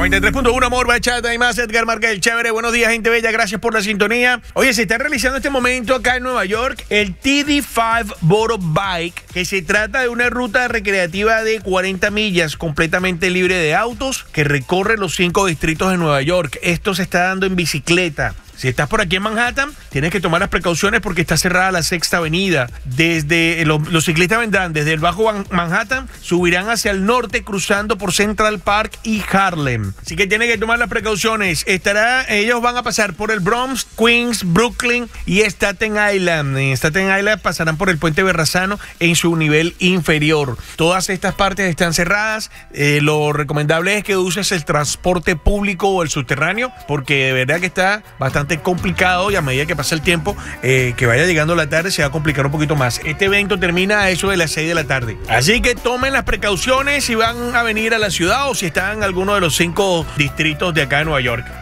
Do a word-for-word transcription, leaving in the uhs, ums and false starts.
noventa y tres punto uno, amor, bachata y más. Edgar Marca el Chévere. Buenos días, gente bella. Gracias por la sintonía. Oye, se está realizando este momento acá en Nueva York el T D cinco Boro Bike, que se trata de una ruta recreativa de cuarenta millas completamente libre de autos que recorre los cinco distritos de Nueva York. Esto se está dando en bicicleta. Si estás por aquí en Manhattan, tienes que tomar las precauciones porque está cerrada la Sexta Avenida. Desde los, los ciclistas vendrán desde el Bajo Manhattan, subirán hacia el norte cruzando por Central Park y Harlem. Así que tienes que tomar las precauciones. Estará, ellos van a pasar por el Bronx, Queens, Brooklyn y Staten Island. En Staten Island pasarán por el puente Verrazano en su nivel inferior. Todas estas partes están cerradas. Eh, lo recomendable es que uses el transporte público o el subterráneo porque de verdad que está bastante complicado y a medida que pasa el tiempo, eh, que vaya llegando la tarde, se va a complicar un poquito más. Este evento termina a eso de las seis de la tarde. Así que tomen las precauciones si van a venir a la ciudad o si están en alguno de los cinco distritos de acá de Nueva York.